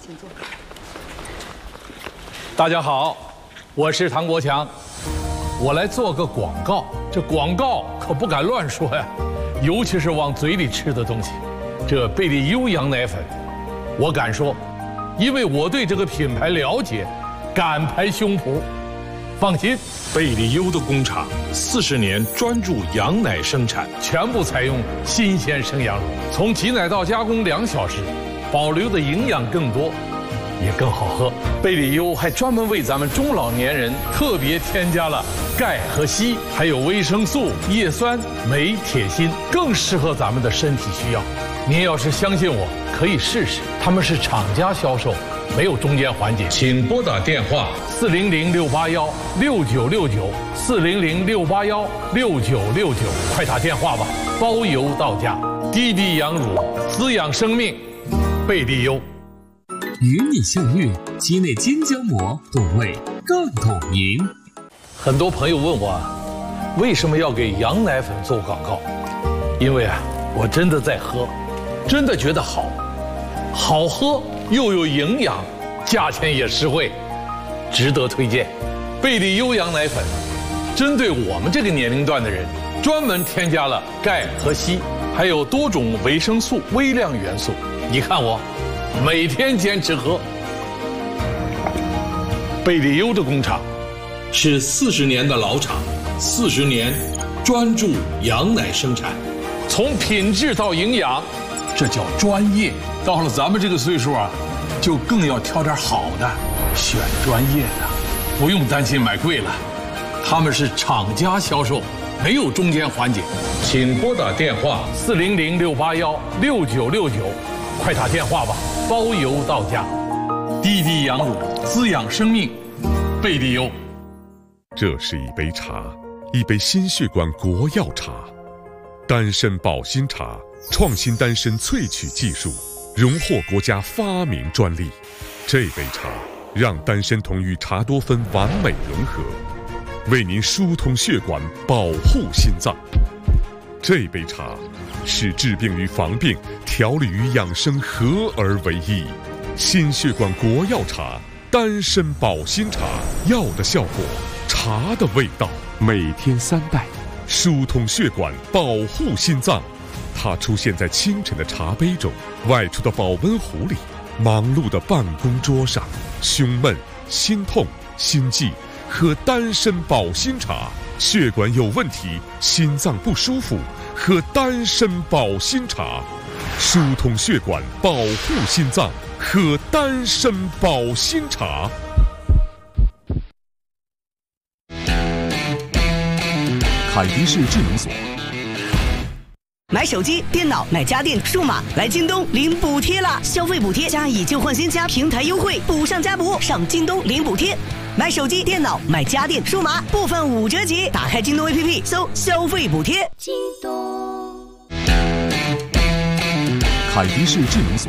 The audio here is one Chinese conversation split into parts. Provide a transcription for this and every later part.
请坐。 大家好，我是唐国强，我来做个广告。这广告可不敢乱说呀，尤其是往嘴里吃的东西。这贝利优羊奶粉，我敢说，因为我对这个品牌了解，敢拍胸脯。放心， 贝利优的工厂40年专注羊奶生产， 全部采用新鲜生羊乳，从挤奶到加工2小时，保留的营养更多，也更好喝。贝利优还专门为咱们中老年人特别添加了钙和硒，还有维生素、叶酸、镁、铁、锌，更适合咱们的身体需要。您要是相信我，可以试试。他们是厂家销售，没有中间环节。 请拨打电话 400-681-6969400-681-6969，快打电话吧，包邮到家。滴滴羊乳滋养生命，贝利优。 与你相遇，鸡内金浆膜，懂味更懂您。 很多朋友问我，为什么要给羊奶粉做广告？因为我真的在喝，真的觉得好喝又有营养，价钱也实惠，值得推荐。贝利优羊奶粉针对我们这个年龄段的人，专门添加了钙和硒，还有多种维生素、微量元素。你看我每天坚持喝。贝利优的工厂是40年的老厂，40年专注羊奶生产， 从品质到营养，这叫专业。到了咱们这个岁数就更要挑点好的，选专业的，不用担心买贵了。他们是厂家销售，没有中间环节。 请拨打电话 400-681-6969，快打电话吧，包邮到家。滴滴羊乳滋养生命，贝利优。 这是一杯茶，一杯心血管国药茶，丹参保心茶，创新丹参萃取技术，荣获国家发明专利。这杯茶让丹参酮与茶多酚完美融合，为您疏通血管，保护心脏。这杯茶使治病与防病、调理与养生合而为一。心血管国药茶，丹参保心茶，药的效果，茶的味道。每天3袋，疏通血管，保护心脏。它出现在清晨的茶杯中，外出的保温壶里，忙碌的办公桌上。胸闷、心痛、心悸，喝丹参保心茶；血管有问题，心脏不舒服，喝丹参保心茶。疏通血管，保护心脏，喝丹参保心茶。 凯迪士智能锁。 买手机、电脑、买家电、数码，来京东领补贴啦！消费补贴加以旧换新加平台优惠，补上加补，上京东领补贴。买手机、电脑、买家电、数码，部分5折起。打开京东 APP， 搜消费补贴。京东。 凯迪士智能锁。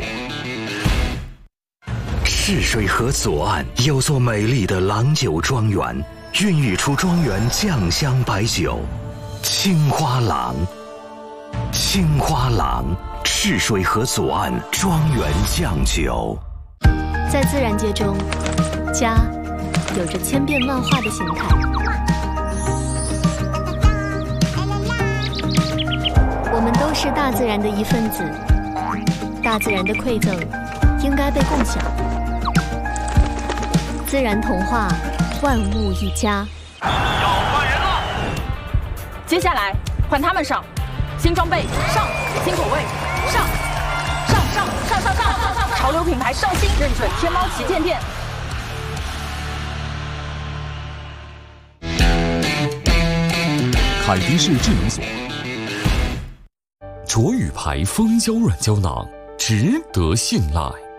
赤水河左岸有座美丽的郎酒庄园，孕育出庄园酱香白酒，青花郎。青花郎，赤水河左岸庄园酱酒。 在自然界中，家有着千变万化的形态。我们都是大自然的一份子，大自然的馈赠应该被共享。自然童话，万物一家。 要换人了，接下来换他们上。新装备上，新口味上，上，潮流品牌上新，认准天猫旗舰店。 凯迪士智能锁。卓宇牌蜂胶软胶囊，值得信赖。